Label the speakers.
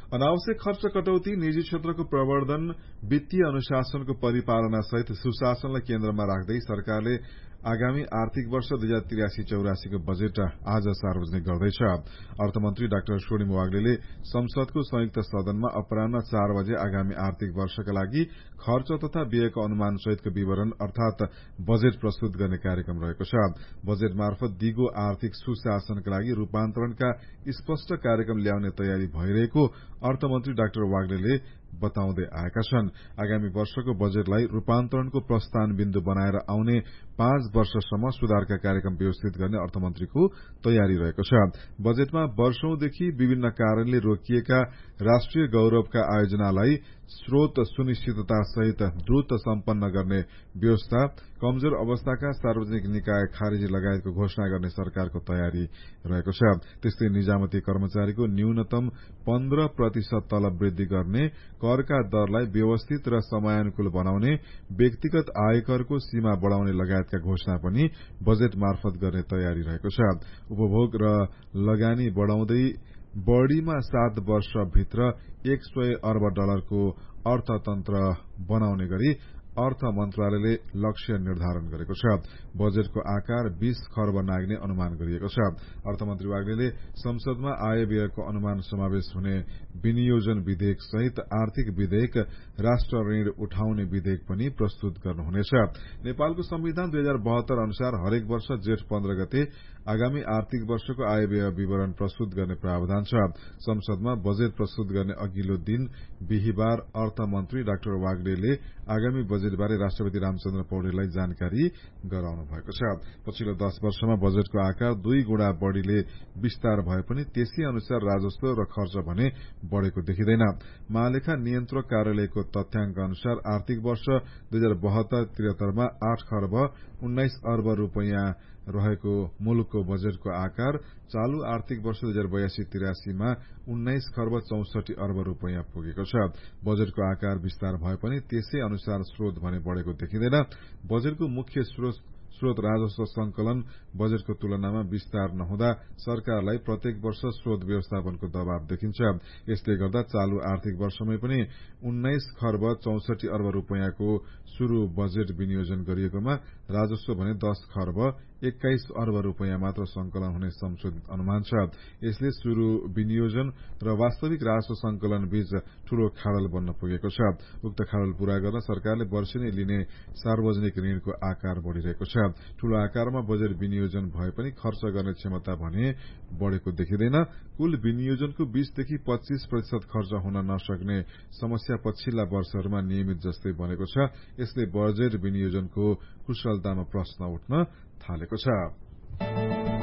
Speaker 1: अनावश्यक खर्च कटौती, निजी क्षेत्रको प्रवर्धन, वित्तीय अनुशासनको परिपालना सहित सुशासनलाई केन्द्रमा राख्दै सरकारले आगामी आर्थिक वर्ष 2083-84 को बजेट आज सार्वजनिक गर्दैछ। अर्थमन्त्री डाक्टर स्वर्णिम वाग्लेले संसदको संयुक्त सदनमा अपरान्ह 4 बजे आगामी आर्थिक वर्षका लागि खर्च तथा व्ययको अनुमान सहितको विवरण अर्थात बजेट प्रस्तुत गर्ने कार्यक्रम रहेको छ। बजेट मार्फत दिगो आर्थिक सुशासनका लागि रूपान्तरणका स्पष्ट कार्यक्रम ल्याउने तयारी भइरहेको अर्थमन्त्री डाक्टर वाग्लेले बताउँदै आएका छन्। आगामी वर्षको बजेटलाई रूपान्तरणको प्रस्थान बिन्दु बनाएर आउने 5 वर्षसम्म सुधारका कार्यक्रम व्यवस्थित गर्ने अर्थमन्त्रीको तयारी रहेको छ। बजेटमा वर्षौंदेखि विभिन्न कारणले रोकिएका राष्ट्रिय गौरवका आयोजनालाई स्रोत सुनिश्चितता सहित द्रुत सम्पन्न गर्ने व्यवस्था, कमजोर अवस्थाका सार्वजनिक निकाय खारेजी लगायतको घोषणा गर्ने सरकारको तयारी रहेको छ। त्यस्तै निजामती कर्मचारीको न्यूनतम 15% तलब वृद्धि गर्ने, करका दरलाई व्यवस्थित र समयानुकूल बनाउने, व्यक्तिगत आयकरको सीमा बढ़ाउने लगायतका घोषणा पनि बजेट मार्फत गर्ने तयारी रहेको छ। उपभोग र लगानी बढ़ाउँदै बढ़ीमा 7 वर्षभित्र $100 अर्ब डलरको अर्थतन्त्र बनाउने गरी अर्थ मन्त्रालयले लक्ष्य निर्धारण गरेको छ। बजेटको आकार 20 खर्ब नाग्ने अनुमान गरिएको छ। अर्थमन्त्री वाग्लेले संसदमा आय व्ययको अनुमान समावेश हुने विनियोजन विधेयक सहित आर्थिक विधेयक, राष्ट्र ऋण उठाउने विधेयक पनि प्रस्तुत गर्नुहुनेछ। नेपालको संविधान 2072 अनुसार हरेक वर्ष जेठ 15 गते आगामी आर्थिक वर्षको आय व्यय विवरण प्रस्तुत गर्ने प्रावधान छ। संसदमा बजेट प्रस्तुत गर्ने अघिल्लो दिन बिहीबार अर्थमन्त्री डाक्टर वाग्लेले आगामी बजेटबारे राष्ट्रपति रामचन्द्र पौडेललाई जानकारी गराउनु भएको छ। पछिल्लो 10 वर्षमा बजेटको आकार 2 गुणा बढ़ीले विस्तार भए पनि त्यसै अनुसार राजस्व र खर्च भने बढ़ेको देखिँदैन। महालेखा नियन्त्रक कार्यालयको तथ्याङ्क अनुसार आर्थिक वर्ष 2072-73 मा 8 खर्ब 19 अर्ब रूपैयाँ रहेको मुलुकको बजेटको आकार चालू आर्थिक वर्ष 2082-83 मा 19 खर्ब 64 अर्ब रूपैयाँ पुगेको छ। बजेटको आकार विस्तार भए पनि त्यसै अनुसार स्रोत भने बढ़ेको देखिँदैन। बजेटको मुख्य स्रोत राजस्व संकलन बजेटको तुलनामा विस्तार नहुँदा सरकारलाई प्रत्येक वर्ष स्रोत व्यवस्थापनको दबाव देखिन्छ। यसले गर्दा चालू आर्थिक वर्षमै पनि 19 खर्ब 64 अर्ब रूपैयाँको शुरू बजेट विनियोजन गरिएकोमा राजस्व भने 10 खर्ब 21 अर्ब रूपैयाँ मात्र संकलन हुने संशोधित अनुमान छ। यसले शुरू विनियोजन र वास्तविक राजस्व संकलन बीच ठूलो खाडल बन्न पुगेको छ। उक्त खाडल पूरा गर्न सरकारले वर्षेनी लिने सार्वजनिक ऋणको आकार बढ़िरहेको छ। ठूलो आकारमा बजेट विनियोजन भए पनि खर्च गर्ने क्षमता भने बढ़ेको देखिँदैन। कुल विनियोजनको 20 देखि 25% खर्च हुन नसक्ने समस्या पछिल्ला वर्षहरूमा नियमित जस्तै बनेको छ। यसले बजेट विनियोजनको कुशलतामा प्रश्न उठ्न थालेको छ।